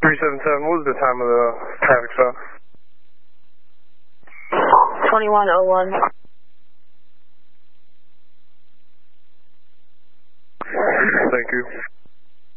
377, what was the time of the traffic stop? 2101. Thank you.